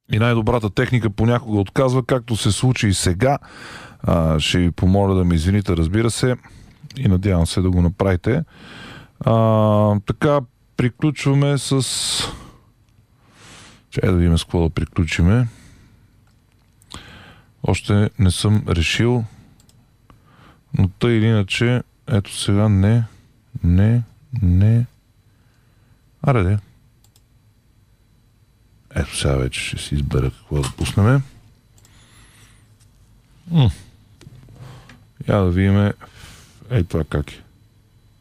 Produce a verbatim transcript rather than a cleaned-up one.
И най-добрата техника понякога отказва, както се случи и сега. А, ще ви помоля да ме извините, разбира се, и надявам се да го направите. А, така, приключваме с... Чакай да видим с какво да приключиме. Още не съм решил, но тъй или иначе, ето сега не, не, не. Аре де. Ето сега вече ще си избера какво да пуснем. М. Я да видим ей това как е.